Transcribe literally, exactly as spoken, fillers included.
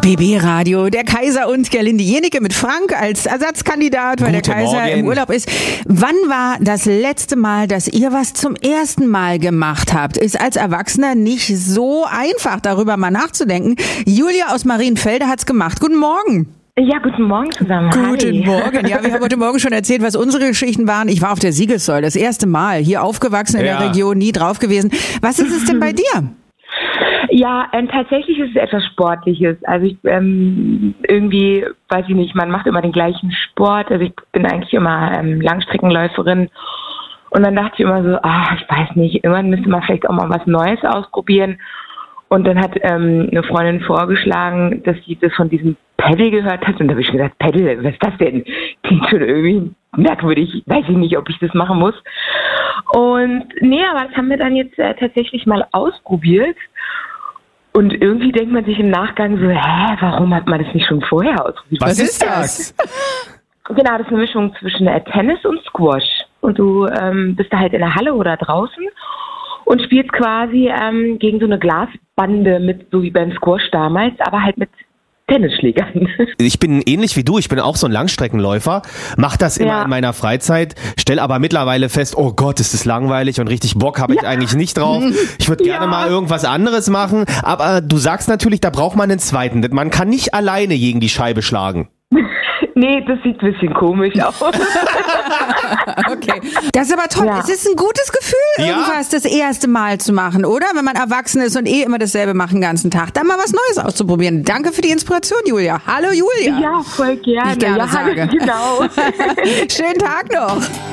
B B-Radio, der Kaiser und Gerlinde Jenike mit Frank als Ersatzkandidat, weil Guten der Kaiser Morgen. im Urlaub ist. Wann war das letzte Mal, dass ihr was zum ersten Mal gemacht habt? Ist als Erwachsener nicht so einfach, darüber mal nachzudenken. Julia aus Marienfelde hat's gemacht. Guten Morgen. Ja, guten Morgen zusammen. Guten Hi. Morgen. Ja, wir haben heute Morgen schon erzählt, was unsere Geschichten waren. Ich war auf der Siegessäule, das erste Mal. Hier aufgewachsen in Ja. der Region, nie drauf gewesen. Was ist es denn bei dir? Ja, ähm, tatsächlich ist es etwas Sportliches. Also ich ähm, irgendwie, weiß ich nicht, man macht immer den gleichen Sport. Also ich bin eigentlich immer ähm, Langstreckenläuferin. Und dann dachte ich immer so, ah, ich weiß nicht, irgendwann müsste man vielleicht auch mal was Neues ausprobieren. Und dann hat ähm, eine Freundin vorgeschlagen, dass sie das von diesem Paddle gehört hat. Und da habe ich schon gedacht, Paddle, was ist das denn? Klingt schon irgendwie merkwürdig. Weiß ich nicht, ob ich das machen muss. Und nee, aber das haben wir dann jetzt äh, tatsächlich mal ausprobiert. Und irgendwie denkt man sich im Nachgang so, hä, warum hat man das nicht schon vorher ausprobiert? Was, Was ist das? Genau, das ist eine Mischung zwischen äh, Tennis und Squash. Und du ähm, bist da halt in der Halle oder draußen und spielst quasi ähm, gegen so eine Glasbande mit, so wie beim Squash damals, aber halt mit Tennisschlägern. Ich bin ähnlich wie du, ich bin auch so ein Langstreckenläufer, mach das immer Ja. in meiner Freizeit, stell aber mittlerweile fest, oh Gott, ist das langweilig und richtig Bock habe ich Ja. eigentlich nicht drauf. Ich würde gerne Ja. mal irgendwas anderes machen, aber du sagst natürlich, da braucht man einen zweiten. Man kann nicht alleine gegen die Scheibe schlagen. Nee, das sieht ein bisschen komisch aus. Okay. Das ist aber toll. Ja. Es ist ein gutes Gefühl, Ja. irgendwas das erste Mal zu machen, oder? Wenn man erwachsen ist und eh immer dasselbe macht den ganzen Tag. Dann mal was Neues auszuprobieren. Danke für die Inspiration, Julia. Hallo, Julia. Ja, voll gerne. Ich gerne ja, sage. Genau. Schönen Tag noch.